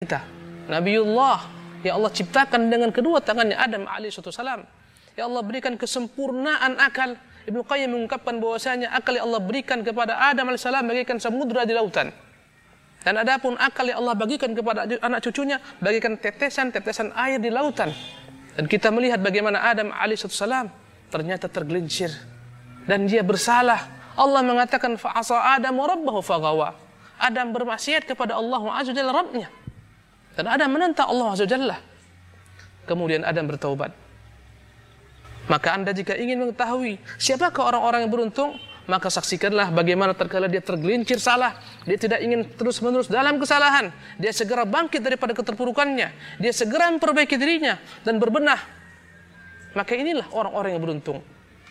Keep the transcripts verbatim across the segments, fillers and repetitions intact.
kita. Nabiullah yang Allah ciptakan dengan kedua tangannya, Adam alaihi salam. Ya Allah berikan kesempurnaan akal. Ibnu Qayyim mengungkapkan bahwasanya akal yang Allah berikan kepada Adam alaihi salam bagaikan samudra di lautan. Dan adapun akal yang Allah bagikan kepada anak cucunya bagaikan tetesan-tetesan air di lautan. Dan kita melihat bagaimana Adam alaihi salam ternyata tergelincir dan dia bersalah. Allah mengatakan fa'asa Adam rabbahu faghawa. Adam bermaksiat kepada Allah azza wajalla Rabbnya. Dan Adam menentang Allah azza wajalla. Kemudian Adam bertaubat. Maka Anda jika ingin mengetahui siapakah orang-orang yang beruntung, maka saksikanlah bagaimana terkala dia tergelincir salah, dia tidak ingin terus-menerus dalam kesalahan, dia segera bangkit daripada keterpurukannya, dia segera memperbaiki dirinya dan berbenah. Maka inilah orang-orang yang beruntung.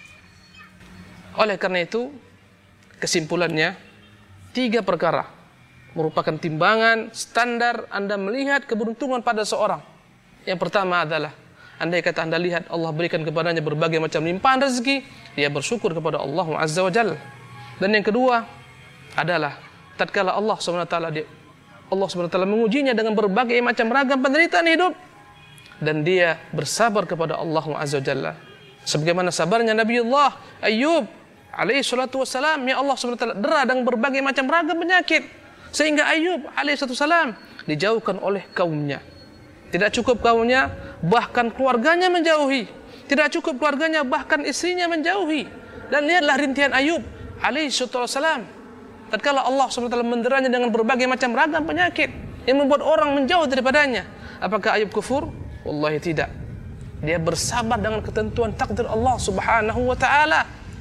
Oleh karena itu, kesimpulannya, tiga perkara merupakan timbangan standar Anda melihat keberuntungan pada seorang. Yang pertama adalah, andai kata Anda lihat Allah berikan kepadanya berbagai macam limpahan rezeki, dia bersyukur kepada Allah Azza wa Jalla. Dan yang kedua adalah, tatkala Allah subhanahu wa taala dia Allah subhanahu wa taala mengujinya dengan berbagai macam ragam penderitaan hidup, dan dia bersabar kepada Allah Azza wa Jalla. Sebagaimana sabarnya Nabiullah Ayyub alaihi salatu wassalam, ya Allah subhanahu wa taala dera dengan berbagai macam ragam penyakit, sehingga Ayyub alaihi salatu wassalam dijauhkan oleh kaumnya. Tidak cukup kaumnya, bahkan keluarganya menjauhi. Tidak cukup keluarganya, bahkan istrinya menjauhi. Dan lihatlah rintihan Ayyub alaihi salatu wassalam tatkala Allah subhanahu wa taala menderanya dengan berbagai macam ragam penyakit yang membuat orang menjauh daripadanya. Apakah Ayyub kufur? Wallahi tidak. Dia bersabar dengan ketentuan takdir Allah subhanahu wa ta'ala.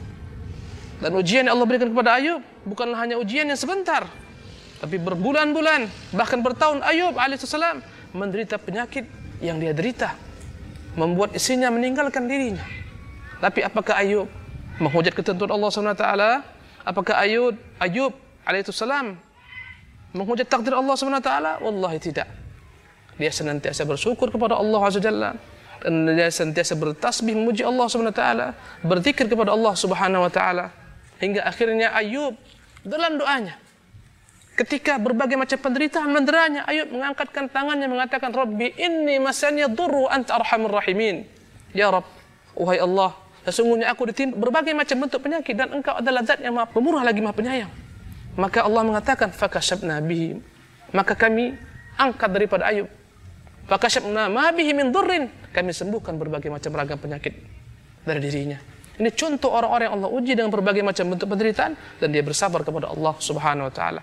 Dan ujian yang Allah berikan kepada Ayyub bukanlah hanya ujian yang sebentar, tapi berbulan-bulan, bahkan bertahun Ayyub alaihissalam menderita penyakit yang dia derita, membuat istrinya meninggalkan dirinya. Tapi apakah Ayyub menghujat ketentuan Allah subhanahu wa taala? Apakah Ayyub Ayyub alaihissalam menghujat takdir Allah subhanahu wa taala? Wallahi tidak. Dia senantiasa bersyukur kepada Allah azza wajalla, dan dia senantiasa bertasbih memuji Allah subhanahu wa taala, berzikir kepada Allah subhanahu wa taala. Hingga akhirnya Ayyub dalam doanya, ketika berbagai macam penderitaan menderanya, Ayyub mengangkatkan tangannya mengatakan, Rabbi inni masaniya durru anta arhamur rahimin. Ya Rabb, wahai Allah, sesungguhnya aku ditimpa berbagai macam bentuk penyakit dan engkau adalah zat yang maha pemurah lagi maha penyayang. Maka Allah mengatakan, fakashafna bihi, maka kami angkat daripada Ayyub, fakashafna ma bihi min durrin, kami sembuhkan berbagai macam ragam penyakit dari dirinya. Ini contoh orang-orang yang Allah uji dengan berbagai macam bentuk penderitaan dan dia bersabar kepada Allah Subhanahu wa taala.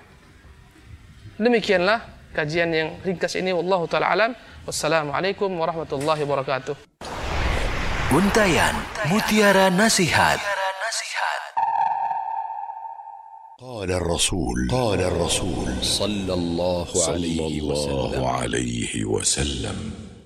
Demikianlah kajian yang ringkas ini, wallahu taala alam. Wassalamualaikum warahmatullahi wabarakatuh. Untayan Mutiara Nasihat. قال الرسول قال الرسول صلى الله عليه وسلم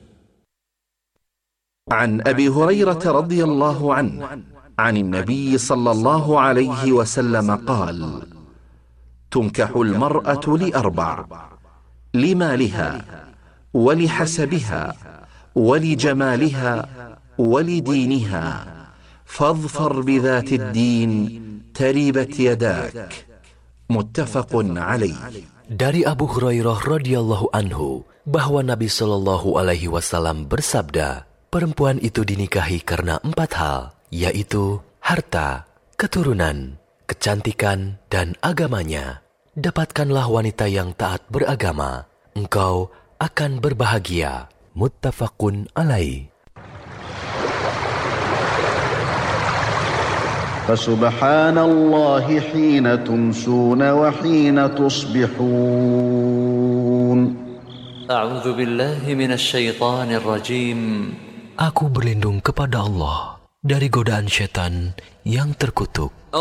عن أبي هريرة رضي الله عنه عن النبي صلى الله عليه وسلم قال: تنكح المرأة لأربع: لمالها ولحسبها ولجمالها ولدينها، فاظفر بذات الدين تربت يداك. متفق عليه. Dari Abu Hurairah radhiyallahu anhu bahwa Nabi sallallahu alaihi wasallam bersabda, perempuan itu dinikahi karena empat hal, yaitu harta, keturunan, kecantikan, dan agamanya. Dapatkanlah wanita yang taat beragama, engkau akan berbahagia. Muttafaqun alaih. فسبحان الله حين تمسون وحين تصبحون. أعوذ بالله من الشيطان الرجيم. Aku berlindung kepada Allah dari godaan syaitan yang terkutuk.